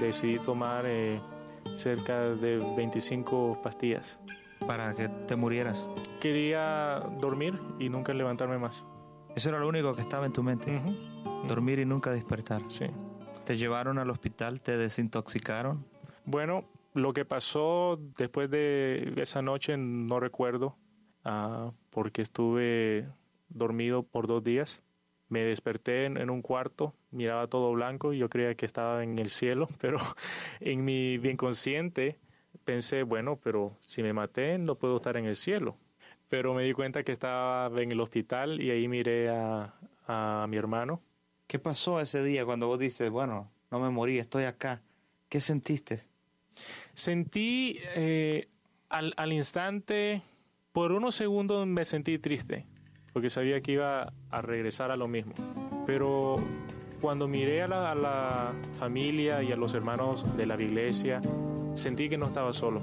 decidí tomar cerca de 25 pastillas. Para que te murieras. Quería dormir y nunca levantarme más. Eso era lo único que estaba en tu mente. Dormir y nunca despertar. Sí. ¿Te llevaron al hospital? ¿Te desintoxicaron? Bueno, lo que pasó después de esa noche no recuerdo, porque estuve dormido por 2 días. Me desperté en un cuarto, miraba todo blanco y yo creía que estaba en el cielo, pero en mi inconsciente pensé, bueno, pero si me maté no puedo estar en el cielo. Pero me di cuenta que estaba en el hospital y ahí miré a mi hermano. ¿Qué pasó ese día cuando vos dices, bueno, no me morí, estoy acá? ¿Qué sentiste? Sentí al instante, por unos segundos me sentí triste, porque sabía que iba a regresar a lo mismo. Pero cuando miré a la familia y a los hermanos de la iglesia, sentí que no estaba solo.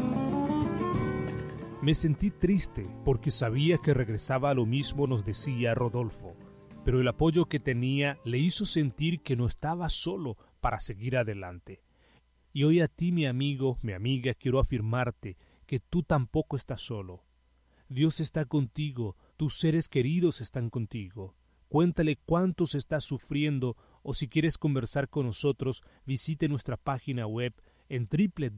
Me sentí triste porque sabía que regresaba a lo mismo, nos decía Rodolfo. Pero el apoyo que tenía le hizo sentir que no estaba solo para seguir adelante. Y hoy a ti, mi amigo, mi amiga, quiero afirmarte que tú tampoco estás solo. Dios está contigo, tus seres queridos están contigo. Cuéntale cuántos estás sufriendo o si quieres conversar con nosotros, visite nuestra página web en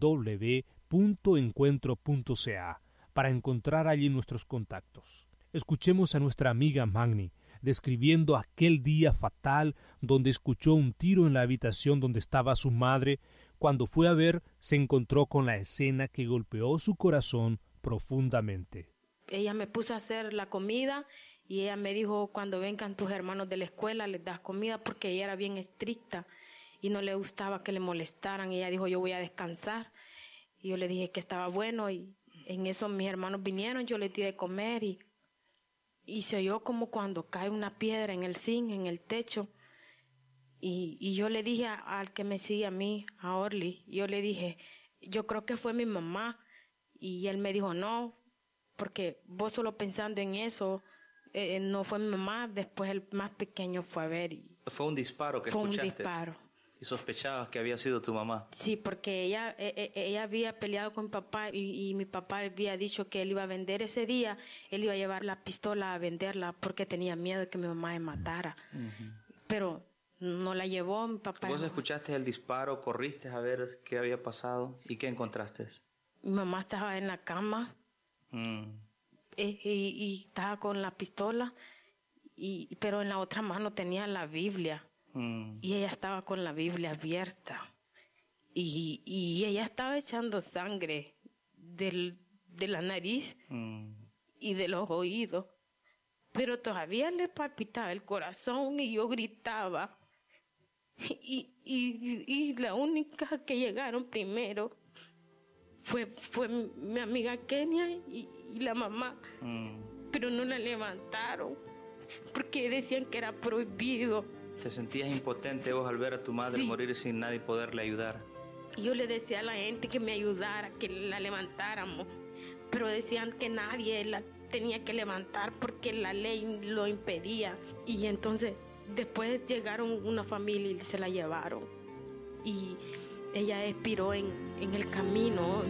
www.encuentro.ca para encontrar allí nuestros contactos. Escuchemos a nuestra amiga Magni describiendo aquel día fatal donde escuchó un tiro en la habitación donde estaba su madre. Cuando fue a ver, se encontró con la escena que golpeó su corazón profundamente. Ella me puso a hacer la comida y ella me dijo, cuando vengan tus hermanos de la escuela les das comida, porque ella era bien estricta y no le gustaba que le molestaran. Ella dijo, yo voy a descansar. Y yo le dije que estaba bueno y en eso mis hermanos vinieron, yo les di de comer y se oyó como cuando cae una piedra en el zinc, en el techo. Y yo le dije al que me sigue a mí, a Orly, yo le dije, yo creo que fue mi mamá. Y él me dijo, no, porque vos solo pensando en eso, no fue mi mamá. Después el más pequeño fue a ver. Fue un disparo que escuchaste. Fue un disparo. ¿Y sospechabas que había sido tu mamá? Sí, porque ella había peleado con mi papá y mi papá había dicho que él iba a vender ese día, él iba a llevar la pistola a venderla porque tenía miedo de que mi mamá me matara. Pero no la llevó mi papá. ¿Vos escuchaste el disparo, corriste a ver qué había pasado y qué encontraste? Mi mamá estaba en la cama y estaba con la pistola, pero en la otra mano tenía la Biblia. Y ella estaba con la Biblia abierta y ella estaba echando sangre de la nariz y de los oídos, pero todavía le palpitaba el corazón y yo gritaba y la única que llegaron primero fue mi amiga Kenia y la mamá, pero no la levantaron porque decían que era prohibido. ¿Te sentías impotente vos al ver a tu madre morir sin nadie poderle ayudar? Yo le decía a la gente que me ayudara, que la levantáramos, pero decían que nadie la tenía que levantar porque la ley lo impedía. Y entonces después llegaron una familia y se la llevaron. Y ella expiró en el camino.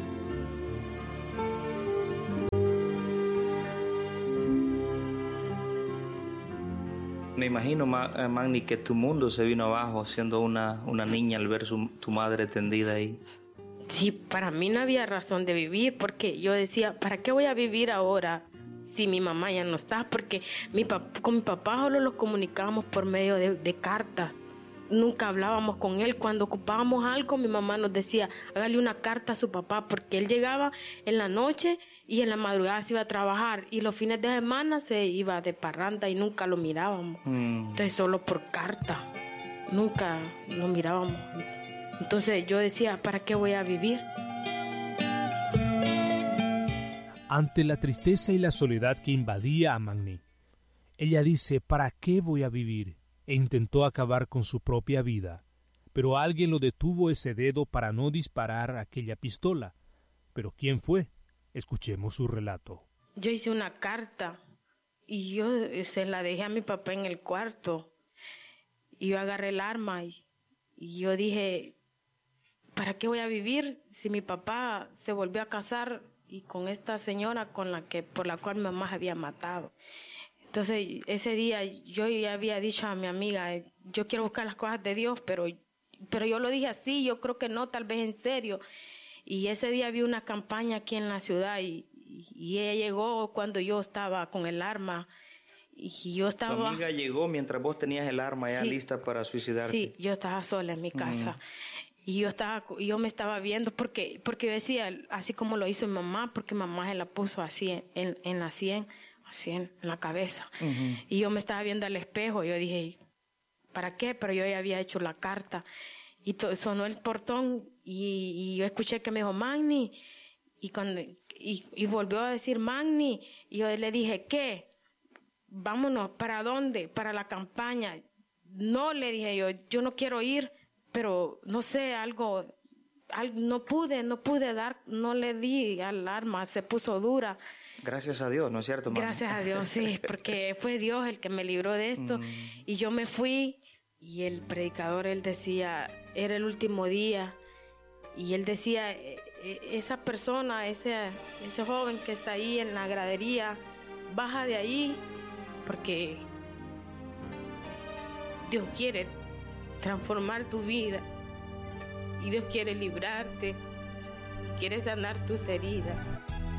Me imagino, Magni, que tu mundo se vino abajo siendo una niña al ver tu madre tendida ahí. Sí, para mí no había razón de vivir porque yo decía, ¿para qué voy a vivir ahora si mi mamá ya no está? Porque con mi papá solo los comunicábamos por medio de cartas. Nunca hablábamos con él. Cuando ocupábamos algo, mi mamá nos decía, hágale una carta a su papá, porque él llegaba en la noche y en la madrugada se iba a trabajar y los fines de semana se iba de parranda y nunca lo mirábamos. Entonces solo por carta, nunca lo mirábamos. Entonces yo decía, ¿para qué voy a vivir? Ante la tristeza y la soledad que invadía a Magni, ella dice, ¿para qué voy a vivir? E intentó acabar con su propia vida, pero alguien lo detuvo ese dedo para no disparar aquella pistola. ¿Pero quién fue? Escuchemos su relato. Yo hice una carta y yo se la dejé a mi papá en el cuarto. Y yo agarré el arma y yo dije, ¿para qué voy a vivir si mi papá se volvió a casar y con esta señora por la cual mi mamá se había matado? Entonces, ese día yo ya había dicho a mi amiga, yo quiero buscar las cosas de Dios, pero yo lo dije así, yo creo que no, tal vez en serio. Y ese día vi una campaña aquí en la ciudad y ella llegó cuando yo estaba con el arma. Y yo estaba... ¿Tu amiga llegó mientras vos tenías el arma ya lista para suicidarte? Sí, yo estaba sola en mi casa. Y yo me estaba viendo porque yo decía, así como lo hizo mi mamá, porque mamá se la puso así en la sien, así en la cabeza. Y yo me estaba viendo al espejo, yo dije, ¿para qué? Pero yo ya había hecho la carta. Y sonó el portón y yo escuché que me dijo, Magni. Y volvió a decir, Magni. Y yo le dije, ¿qué? Vámonos, ¿para dónde? Para la campaña. No, le dije yo no quiero ir, pero no sé, algo no pude dar, no le di al arma, se puso dura. Gracias a Dios, ¿no es cierto, Magni? Gracias a Dios, sí, porque fue Dios el que me libró de esto. Y yo me fui y el predicador, él decía, era el último día, y él decía, esa persona, ese joven que está ahí en la gradería, baja de ahí, porque Dios quiere transformar tu vida y Dios quiere librarte, quiere sanar tus heridas.